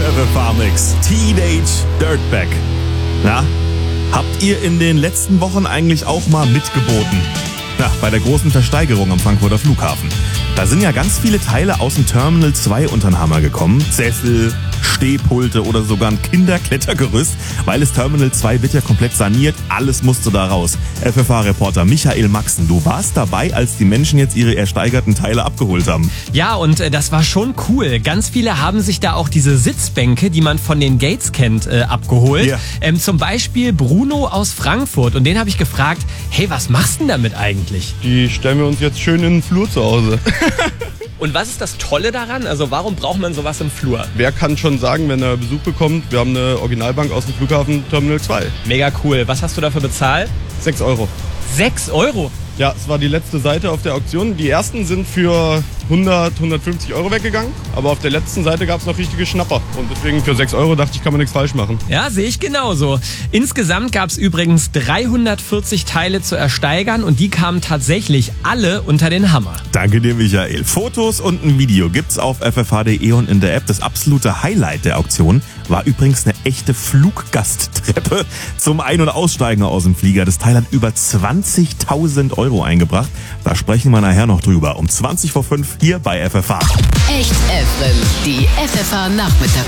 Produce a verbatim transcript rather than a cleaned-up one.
F F H-Mix, Teenage Dirtbag. Na, habt ihr in den letzten Wochen eigentlich auch mal mitgeboten? Ja, bei der großen Versteigerung am Frankfurter Flughafen. Da sind ja ganz viele Teile aus dem Terminal zwei unter den Hammer gekommen. Sessel, Stehpulte oder sogar ein Kinderklettergerüst, weil das Terminal zwei wird ja komplett saniert, alles musste da raus. F F H-Reporter Michael Maxen, du warst dabei, als die Menschen jetzt ihre ersteigerten Teile abgeholt haben. Ja, und äh, das war schon cool. Ganz viele haben sich da auch diese Sitzbänke, die man von den Gates kennt, äh, abgeholt. Ja. Ähm, zum Beispiel Bruno aus Frankfurt. Und den habe ich gefragt, hey, was machst du denn damit eigentlich? Die stellen wir uns jetzt schön in den Flur zu Hause. Und was ist das Tolle daran? Also warum braucht man sowas im Flur? Wer kann schon sagen, wenn er Besuch bekommt, wir haben eine Originalbank aus dem Flughafen Terminal zwei. Mega cool. Was hast du dafür bezahlt? sechs Euro. sechs Euro? Ja, es war die letzte Seite auf der Auktion. Die ersten sind für hundert, hundertfünfzig Euro weggegangen. Aber auf der letzten Seite gab es noch richtige Schnapper. Und deswegen für sechs Euro dachte ich, kann man nichts falsch machen. Ja, sehe ich genauso. Insgesamt gab es übrigens dreihundertvierzig Teile zu ersteigern und die kamen tatsächlich alle unter den Hammer. Danke dir, Michael. Fotos und ein Video gibt's auf f f h punkt d e und in der App. Das absolute Highlight der Auktion war übrigens eine echte Fluggasttreppe zum Ein- und Aussteigen aus dem Flieger. Das Teil hat über zwanzigtausend Euro eingebracht. Da sprechen wir nachher noch drüber. Um zwanzig vor fünf hier bei F F H. Echt F M, die F F H Nachmittags